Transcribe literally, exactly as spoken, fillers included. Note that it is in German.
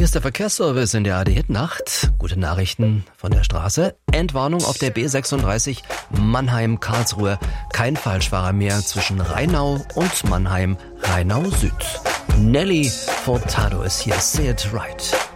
Hier ist der Verkehrsservice in der A D Hit-Nacht. Gute Nachrichten von der Straße. Entwarnung auf der B sechsunddreißig Mannheim-Karlsruhe. Kein Falschfahrer mehr zwischen Rheinau und Mannheim-Rheinau Süd. Nelly Furtado ist hier. Say it right.